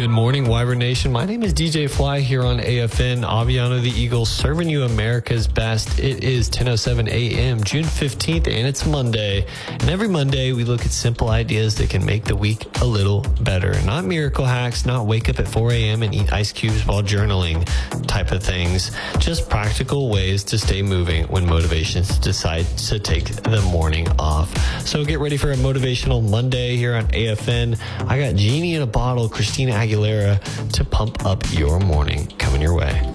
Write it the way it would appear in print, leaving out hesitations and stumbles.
Good morning, Wyvern Nation. My name is DJ Fly here on AFN, Aviano the Eagle, serving you America's best. It is 10:07 a.m., June 15th, and it's Monday. And every Monday, we look at simple ideas that can make the week a little better. Not miracle hacks, not wake up at 4 a.m. and eat ice cubes while journaling type of things. Just practical ways to stay moving when motivations decide to take the morning off. So get ready for a motivational Monday here on AFN. I got Genie in a Bottle, Christina Aguilera, to pump up your morning coming your way.